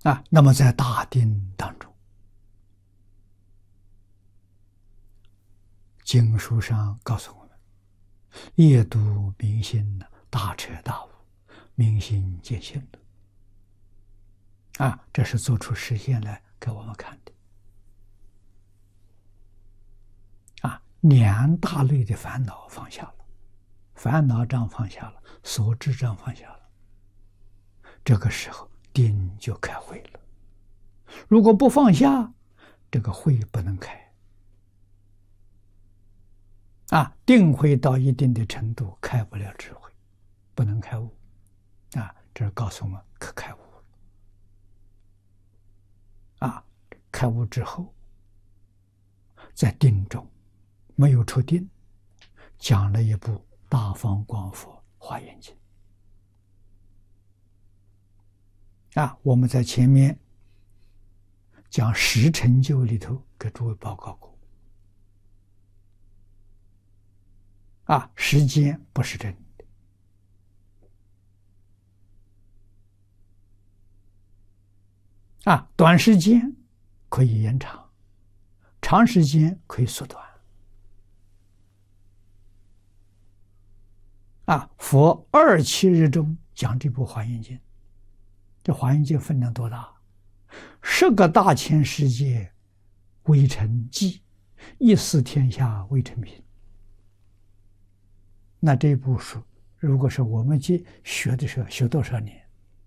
那么在大定当中，经书上告诉我们：夜读明心，大彻大悟，明心见性的。这是做出实现来给我们看的。两大类的烦恼放下了，烦恼障放下了，所知障放下了，这个时候定就开慧了。如果不放下，这个慧不能开。定慧到一定的程度，开不了智慧，不能开悟。这是告诉我们可开悟了。开悟之后，在定中没有出定，讲了一部《大方广佛华严经》。我们在前面讲十成就里头给诸位报告过。时间不是真的。短时间可以延长，长时间可以缩短。佛27日中讲这部《华严经》，这《华严经》分量多大？10个大千世界为成寂，一思天下为成品。那这部书，如果是我们学的时候，学多少年？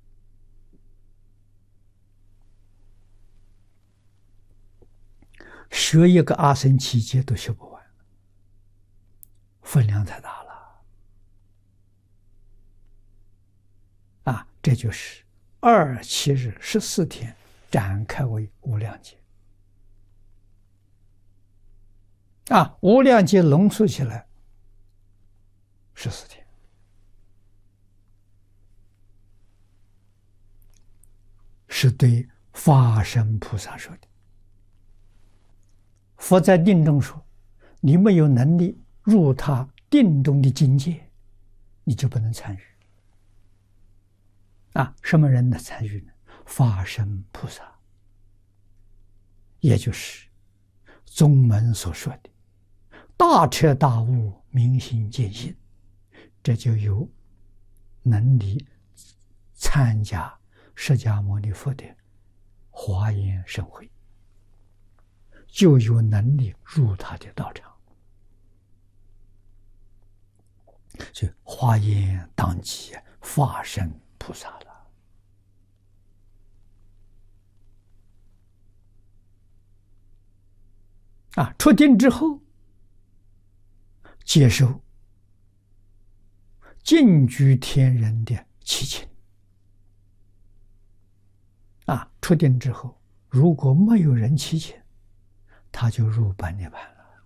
学一个阿僧祇劫都学不完，分量太大了。这就是27日14天展开为无量劫。无量劫浓缩起来14天。是对法身菩萨说的。佛在定中说，你没有能力入他定中的境界，你就不能参与。什么人能参与呢？法身菩萨，也就是宗门所说的大彻大悟，明心见性，这就有能力参加释迦牟尼佛的华严盛会，就有能力入他的道场。所以华严当即法身菩萨了。出定之后，接受净居天人的祈请。出定之后，如果没有人祈请，他就入般涅槃了。